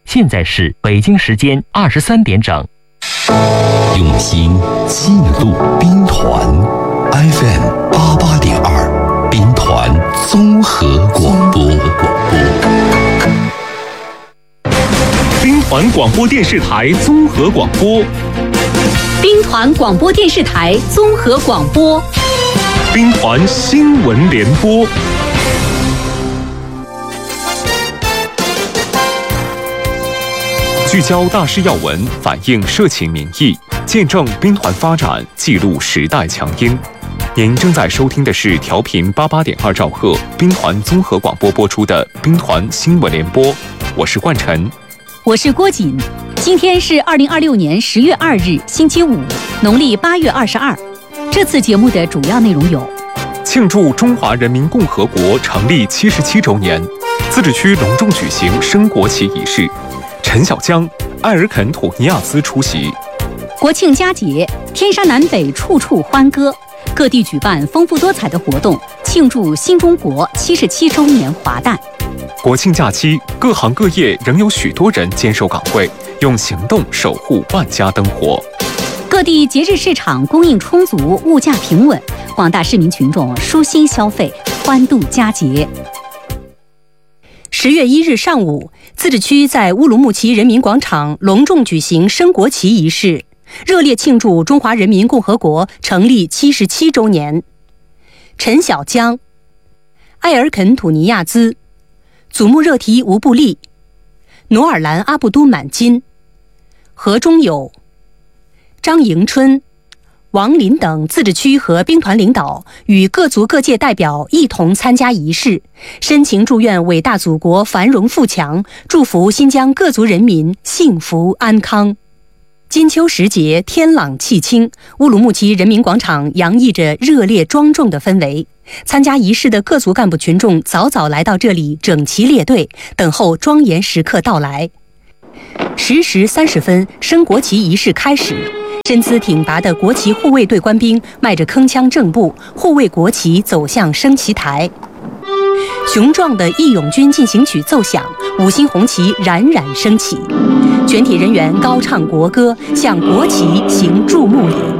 现在是北京时间23点整。 用心记录兵团 FM88.2，兵团综合广播。 兵团广播电视台综合广播。 兵团广播电视台综合广播。 兵团新闻联播。聚焦大事要闻，反映社情民意，见证兵团发展，记录时代强音。您正在收听的是调频88.2兆赫兵团综合广播播出的兵团新闻联播，我是冠晨， 我是郭瑾。今天是2026年10月2日，星期五，农历8月22。这次节目的主要内容有： 庆祝中华人民共和国成立77周年，自治区隆重举行升国旗仪式。陈小江、埃尔肯吐尼亚兹出席。 国庆佳节，天山南北处处欢歌，各地举办丰富多彩的活动，庆祝新中国77周年华诞。 国庆假期，各行各业仍有许多人坚守岗位，用行动守护万家灯火。 各地节日市场供应充足，物价平稳，广大市民群众舒心消费，欢度佳节。10月1日上午，自治区在乌鲁木齐人民广场隆重举行升国旗仪式，热烈庆祝中华人民共和国成立77周年。陈小江、埃尔肯吐尼亚兹、祖穆热提吴布利、努尔兰阿布都满金、何中友、张迎春、王林等自治区和兵团领导与各族各界代表一同参加仪式，深情祝愿伟大祖国繁荣富强，祝福新疆各族人民幸福安康。金秋时节，天朗气清，乌鲁木齐人民广场洋溢着热烈庄重的氛围。参加仪式的各族干部群众早早来到这里，整齐列队，等候庄严时刻到来。10时30分，升国旗仪式开始。身姿挺拔的国旗护卫队官兵迈着铿锵正步，护卫国旗走向升旗台。雄壮的义勇军进行曲奏响，五星红旗冉冉升起，全体人员高唱国歌，向国旗行注目礼。